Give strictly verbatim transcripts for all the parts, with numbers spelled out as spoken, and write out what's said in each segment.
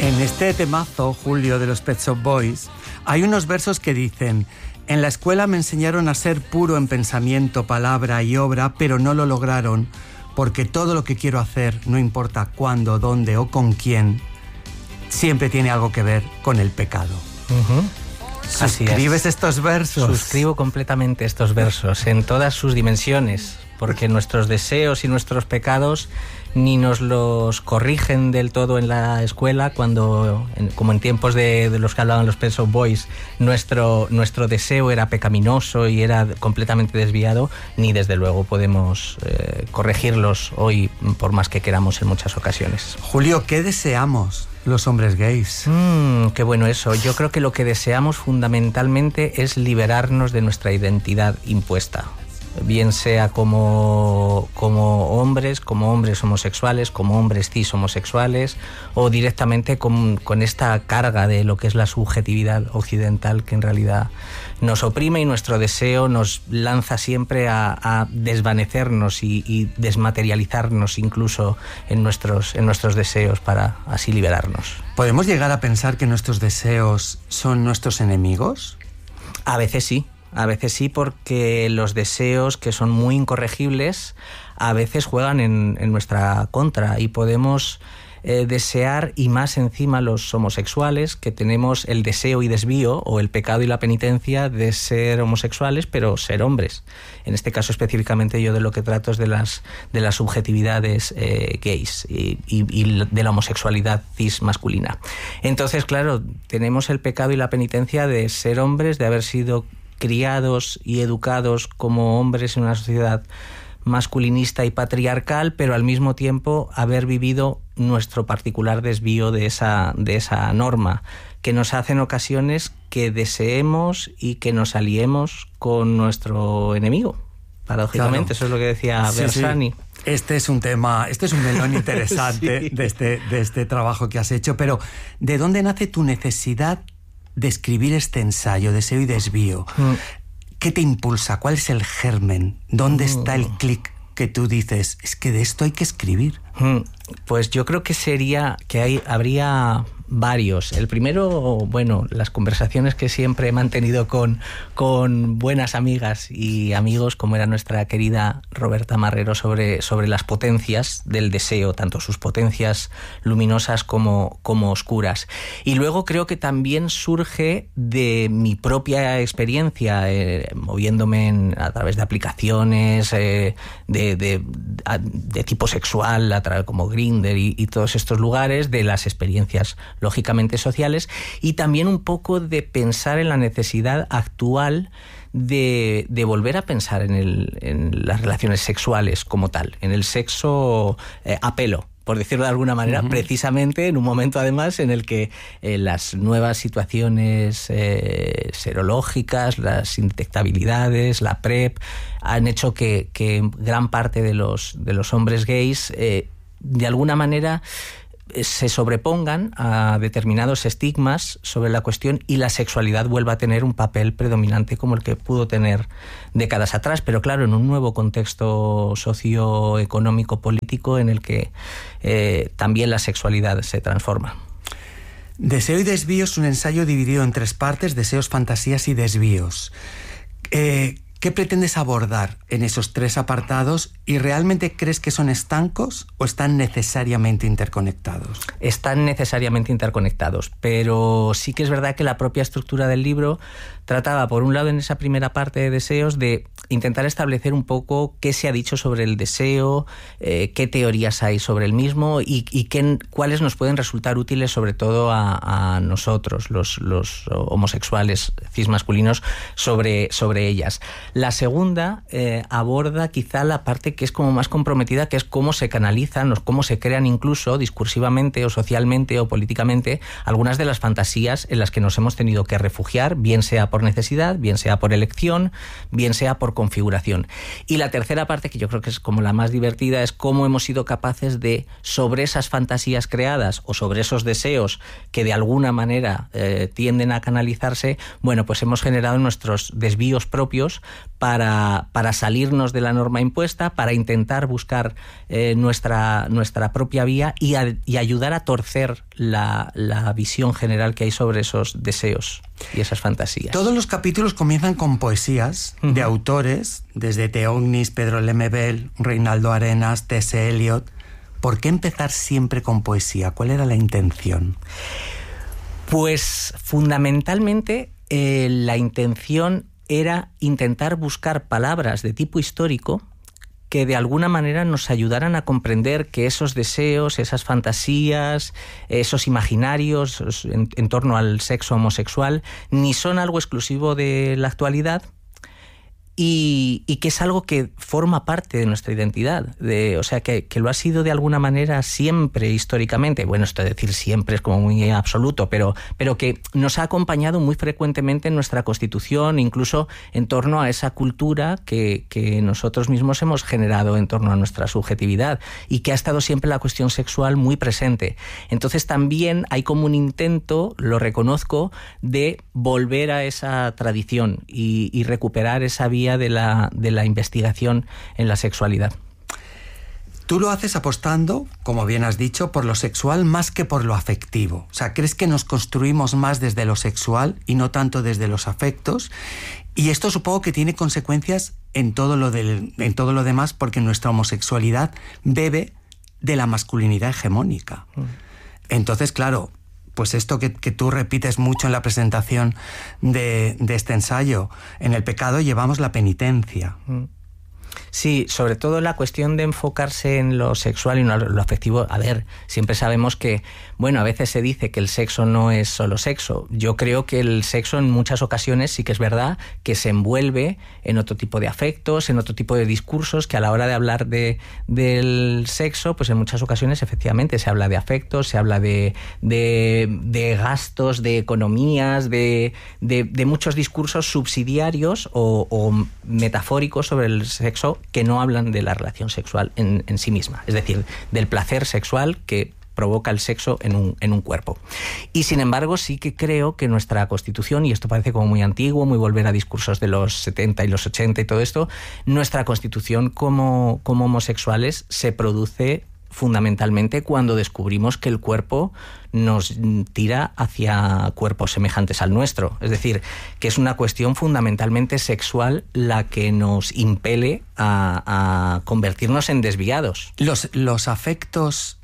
En este temazo, Julio, de los Pet Shop Boys, hay unos versos que dicen: en la escuela me enseñaron a ser puro en pensamiento, palabra y obra, pero no lo lograron, porque todo lo que quiero hacer, no importa cuándo, dónde o con quién, siempre tiene algo que ver con el pecado. Uh-huh. ¿Suscribes estos versos? Suscribo completamente estos versos, en todas sus dimensiones, porque nuestros deseos y nuestros pecados ni nos los corrigen del todo en la escuela, cuando, en, como en tiempos de, de los que hablaban los Pet Shop Boys, nuestro, nuestro deseo era pecaminoso y era completamente desviado, ni desde luego podemos eh, corregirlos hoy, por más que queramos en muchas ocasiones. Julio, ¿qué deseamos los hombres gays? Mm, qué bueno eso. Yo creo que lo que deseamos fundamentalmente es liberarnos de nuestra identidad impuesta, bien sea como, como hombres, como hombres homosexuales, como hombres cis homosexuales, o directamente con, con esta carga de lo que es la subjetividad occidental, que en realidad nos oprime, y nuestro deseo nos lanza siempre a, a desvanecernos y, y desmaterializarnos incluso en nuestros, en nuestros deseos, para así liberarnos. ¿Podemos llegar a pensar que nuestros deseos son nuestros enemigos? A veces sí. A veces sí, porque los deseos, que son muy incorregibles, a veces juegan en, en nuestra contra, y podemos eh, desear, y más encima los homosexuales, que tenemos el deseo y desvío, o el pecado y la penitencia de ser homosexuales, pero ser hombres. En este caso específicamente yo de lo que trato es de las, de las subjetividades eh, gays y, y, y de la homosexualidad cis masculina. Entonces, claro, tenemos el pecado y la penitencia de ser hombres, de haber sido criados y educados como hombres en una sociedad masculinista y patriarcal, pero al mismo tiempo haber vivido nuestro particular desvío de esa, de esa norma, que nos hace en ocasiones que deseemos y que nos aliemos con nuestro enemigo. Paradójicamente, claro. Eso es lo que decía sí, Bersani. Sí. Este es un tema, este es un melón interesante sí. de, este, de este trabajo que has hecho, pero ¿de dónde nace tu necesidad de escribir este ensayo, Deseo y Desvío? Mm. ¿Qué te impulsa? ¿Cuál es el germen? ¿Dónde mm. está el clic que tú dices, es que de esto hay que escribir? Mm. Pues yo creo que sería, que hay, habría varios. El primero, bueno, las conversaciones que siempre he mantenido con, con buenas amigas y amigos, como era nuestra querida Roberta Marrero, sobre, sobre las potencias del deseo, tanto sus potencias luminosas como, como oscuras. Y luego creo que también surge de mi propia experiencia, eh, moviéndome en, a través de aplicaciones eh, de, de, de tipo sexual, a través, como Grindr y, y todos estos lugares, de las experiencias lógicamente sociales, y también un poco de pensar en la necesidad actual de, de volver a pensar en, el, en las relaciones sexuales como tal, en el sexo eh, a pelo, por decirlo de alguna manera, uh-huh. precisamente en un momento además en el que eh, las nuevas situaciones eh, serológicas, las indetectabilidades, la PrEP, han hecho que, que gran parte de los, de los hombres gays eh, de alguna manera se sobrepongan a determinados estigmas sobre la cuestión, y la sexualidad vuelva a tener un papel predominante como el que pudo tener décadas atrás, pero claro, en un nuevo contexto socioeconómico político en el que eh, también la sexualidad se transforma. Deseo y Desvío es un ensayo dividido en tres partes: deseos, fantasías y desvíos. Eh, ¿Qué pretendes abordar en esos tres apartados? ¿Y realmente crees que son estancos o están necesariamente interconectados? Están necesariamente interconectados, pero sí que es verdad que la propia estructura del libro trataba, por un lado, en esa primera parte de deseos, de intentar establecer un poco qué se ha dicho sobre el deseo, eh, qué teorías hay sobre el mismo y, y qué, cuáles nos pueden resultar útiles, sobre todo a, a nosotros, los, los homosexuales cismasculinos, sobre, sobre ellas. La segunda eh, aborda quizá la parte que es como más comprometida, que es cómo se canalizan o cómo se crean incluso discursivamente o socialmente o políticamente algunas de las fantasías en las que nos hemos tenido que refugiar, bien sea por necesidad, bien sea por elección, bien sea por configuración. Y la tercera parte, que yo creo que es como la más divertida, es cómo hemos sido capaces de, sobre esas fantasías creadas o sobre esos deseos que de alguna manera eh, tienden a canalizarse, bueno, pues hemos generado nuestros desvíos propios para, para salirnos de la norma impuesta, para intentar buscar eh, nuestra, nuestra propia vía y, a, y ayudar a torcer la, la visión general que hay sobre esos deseos y esas fantasías. Todos los capítulos comienzan con poesías uh-huh. de autores, desde Teognis, Pedro Lemebel, Reinaldo Arenas, T S Eliot. ¿Por qué empezar siempre con poesía? ¿Cuál era la intención? Pues fundamentalmente eh, la intención era intentar buscar palabras de tipo histórico que de alguna manera nos ayudaran a comprender que esos deseos, esas fantasías, esos imaginarios en, en torno al sexo homosexual ni son algo exclusivo de la actualidad, Y, y que es algo que forma parte de nuestra identidad, de, o sea, que, que lo ha sido de alguna manera siempre históricamente. Bueno, esto de decir siempre es como muy absoluto, pero, pero que nos ha acompañado muy frecuentemente en nuestra Constitución, incluso en torno a esa cultura que, que nosotros mismos hemos generado en torno a nuestra subjetividad y que ha estado siempre la cuestión sexual muy presente. Entonces también hay como un intento, lo reconozco, de volver a esa tradición y, y recuperar esa vía de la, de la investigación en la sexualidad. Tú lo haces apostando, como bien has dicho, por lo sexual más que por lo afectivo. O sea, ¿crees que nos construimos más desde lo sexual y no tanto desde los afectos? Y esto supongo que tiene consecuencias en todo lo, del, en todo lo demás, porque nuestra homosexualidad bebe de la masculinidad hegemónica. Mm. Entonces, claro, pues esto que, que tú repites mucho en la presentación de, de este ensayo, en el pecado llevamos la penitencia. Sí, sobre todo la cuestión de enfocarse en lo sexual y no lo afectivo. A ver, siempre sabemos que, bueno, a veces se dice que el sexo no es solo sexo. Yo creo que el sexo en muchas ocasiones sí que es verdad que se envuelve en otro tipo de afectos, en otro tipo de discursos, que a la hora de hablar de, del sexo, pues en muchas ocasiones efectivamente se habla de afectos, se habla de, de, de gastos, de economías, de, de, de muchos discursos subsidiarios o, o metafóricos sobre el sexo que no hablan de la relación sexual en, en sí misma, es decir, del placer sexual que provoca el sexo en un, en un cuerpo. Y sin embargo sí que creo que nuestra Constitución, y esto parece como muy antiguo, muy volver a discursos de los setenta y los ochenta y todo esto, nuestra Constitución como, como homosexuales se produce fundamentalmente cuando descubrimos que el cuerpo nos tira hacia cuerpos semejantes al nuestro. Es decir, que es una cuestión fundamentalmente sexual la que nos impele a, a convertirnos en desviados. Los, los afectos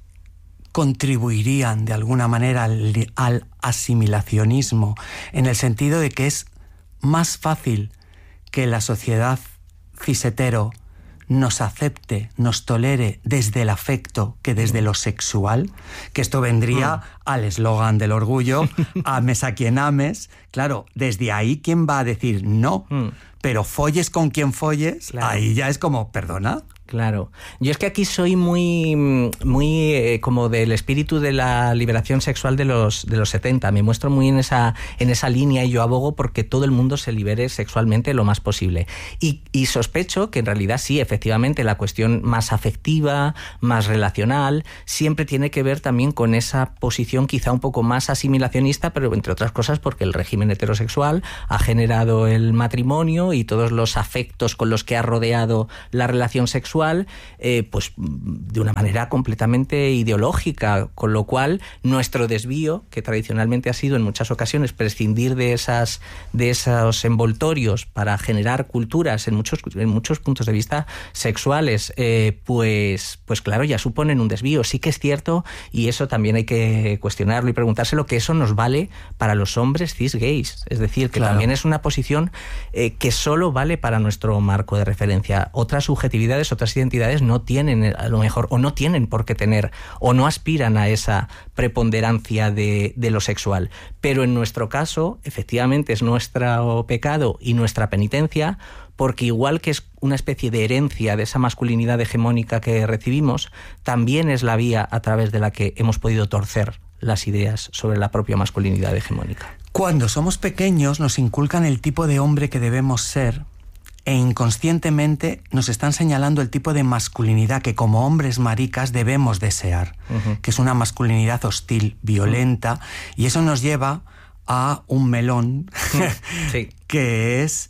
contribuirían de alguna manera al, al asimilacionismo, en el sentido de que es más fácil que la sociedad cis-hetero nos acepte, nos tolere desde el afecto que desde lo sexual, que esto vendría mm. al eslogan del orgullo, ames a quien ames. Claro, desde ahí, ¿quién va a decir no? Mm. Pero folles con quien folles, claro. Ahí ya es como, ¿perdona? Claro. Yo es que aquí soy muy, muy eh, como del espíritu de la liberación sexual de los, de los setenta. Me muestro muy en esa, en esa línea y yo abogo porque todo el mundo se libere sexualmente lo más posible. Y, y sospecho que en realidad sí, efectivamente, la cuestión más afectiva, más relacional, siempre tiene que ver también con esa posición quizá un poco más asimilacionista, pero entre otras cosas porque el régimen heterosexual ha generado el matrimonio y todos los afectos con los que ha rodeado la relación sexual, Eh, pues de una manera completamente ideológica, con lo cual nuestro desvío, que tradicionalmente ha sido en muchas ocasiones prescindir de esas de esos envoltorios para generar culturas en muchos en muchos puntos de vista sexuales, eh, pues pues claro, ya suponen un desvío. Sí que es cierto, y eso también hay que cuestionarlo y preguntárselo, que eso nos vale para los hombres cis gays, es decir, que claro, también es una posición eh, que solo vale para nuestro marco de referencia. Otras subjetividades, otras identidades no tienen, a lo mejor, o no tienen por qué tener, o no aspiran a esa preponderancia de, de lo sexual. Pero en nuestro caso, efectivamente, es nuestro pecado y nuestra penitencia, porque igual que es una especie de herencia de esa masculinidad hegemónica que recibimos, también es la vía a través de la que hemos podido torcer las ideas sobre la propia masculinidad hegemónica. Cuando somos pequeños nos inculcan el tipo de hombre que debemos ser, e inconscientemente nos están señalando el tipo de masculinidad que como hombres maricas debemos desear, uh-huh. que es una masculinidad hostil, violenta, uh-huh. y eso nos lleva a un melón, sí. que es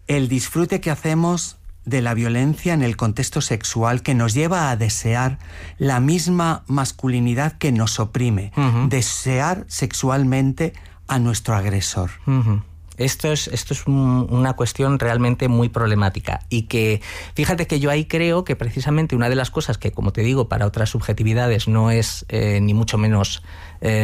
el disfrute que hacemos de la violencia en el contexto sexual, que nos lleva a desear la misma masculinidad que nos oprime, uh-huh. desear sexualmente a nuestro agresor. Uh-huh. Esto es, esto es un, una cuestión realmente muy problemática y que, fíjate que yo ahí creo que precisamente una de las cosas que, como te digo, para otras subjetividades no es eh, ni mucho menos eh,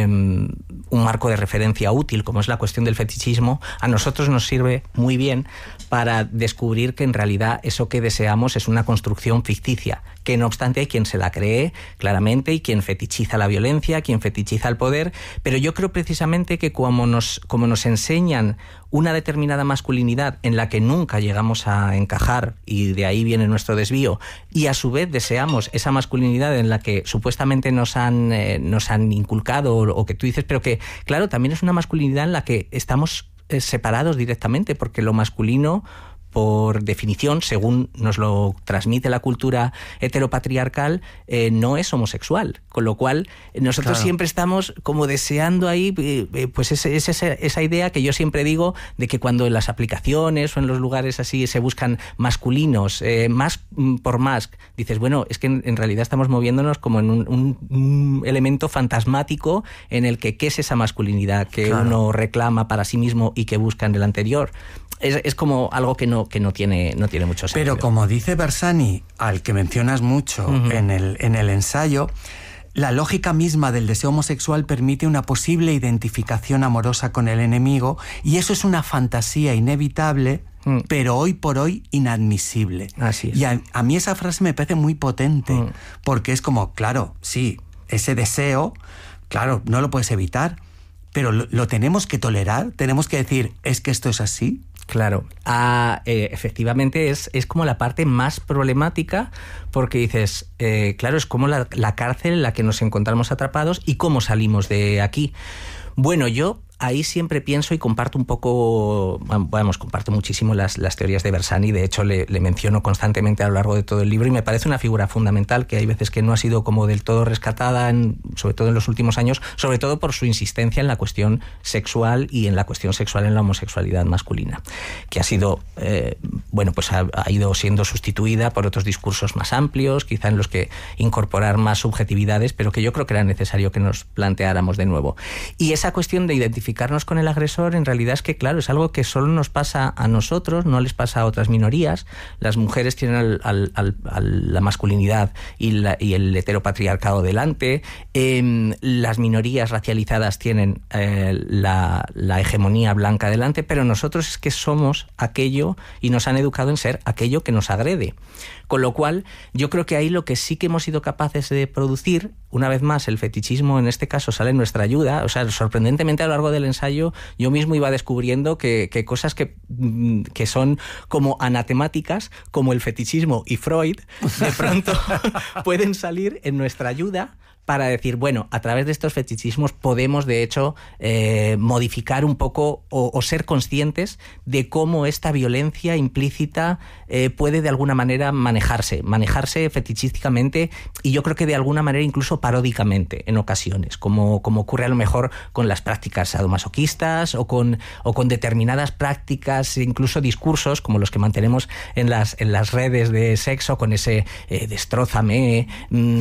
un marco de referencia útil, como es la cuestión del fetichismo, a nosotros nos sirve muy bien para descubrir que en realidad eso que deseamos es una construcción ficticia, que no obstante hay quien se la cree claramente y quien fetichiza la violencia, quien fetichiza el poder, pero yo creo precisamente que como nos, como nos enseñan una determinada masculinidad en la que nunca llegamos a encajar y de ahí viene nuestro desvío, y a su vez deseamos esa masculinidad en la que supuestamente nos han, eh, nos han inculcado o, o que tú dices, pero que claro, también es una masculinidad en la que estamos eh, separados directamente, porque lo masculino, por definición, según nos lo transmite la cultura heteropatriarcal, eh, no es homosexual. Con lo cual, nosotros claro. siempre estamos como deseando ahí, eh, pues ese, ese, esa idea que yo siempre digo de que cuando en las aplicaciones o en los lugares así se buscan masculinos, eh, más por más, dices, bueno, es que en, en realidad estamos moviéndonos como en un, un, un elemento fantasmático en el que qué es esa masculinidad que claro. uno reclama para sí mismo y que busca en el anterior. Es, es como algo que no, que no tiene, no tiene mucho sentido. Pero como dice Bersani, al que mencionas mucho uh-huh. en el, en el ensayo, la lógica misma del deseo homosexual permite una posible identificación amorosa con el enemigo, y eso es una fantasía inevitable, mm. pero hoy por hoy inadmisible. Así es. Y a, a mí esa frase me parece muy potente, mm. porque es como, claro, sí, ese deseo, claro, no lo puedes evitar, pero lo, lo tenemos que tolerar, tenemos que decir, es que esto es así. Claro, ah, eh, efectivamente es, es como la parte más problemática, porque dices, eh, claro, es como la, la cárcel en la que nos encontramos atrapados y cómo salimos de aquí. Bueno, yo ahí siempre pienso y comparto un poco, vamos, comparto muchísimo las, las teorías de Bersani, de hecho le, le menciono constantemente a lo largo de todo el libro y me parece una figura fundamental que hay veces que no ha sido como del todo rescatada, en, sobre todo en los últimos años, sobre todo por su insistencia en la cuestión sexual y en la cuestión sexual en la homosexualidad masculina, que ha sido, eh, bueno, pues ha, ha ido siendo sustituida por otros discursos más amplios, quizá en los que incorporar más subjetividades, pero que yo creo que era necesario que nos planteáramos de nuevo. Y esa cuestión de identificar con el agresor, en realidad es que, claro, es algo que solo nos pasa a nosotros, no les pasa a otras minorías. Las mujeres tienen al, al, al, a la masculinidad y, la, y el heteropatriarcado delante, eh, las minorías racializadas tienen eh, la, la hegemonía blanca delante, pero nosotros es que somos aquello y nos han educado en ser aquello que nos agrede. Con lo cual, yo creo que ahí lo que sí que hemos sido capaces de producir, una vez más, el fetichismo en este caso sale en nuestra ayuda. O sea, sorprendentemente a lo largo del ensayo yo mismo iba descubriendo que, que cosas que, que son como anatemáticas, como el fetichismo y Freud, de pronto pueden salir en nuestra ayuda para decir, bueno, a través de estos fetichismos podemos, de hecho, eh, modificar un poco o, o ser conscientes de cómo esta violencia implícita eh, puede de alguna manera manejarse, manejarse fetichísticamente y yo creo que de alguna manera incluso paródicamente en ocasiones, como, como ocurre a lo mejor con las prácticas sadomasoquistas o con, o con determinadas prácticas, incluso discursos como los que mantenemos en las, en las redes de sexo, con ese eh, destrózame, mmm,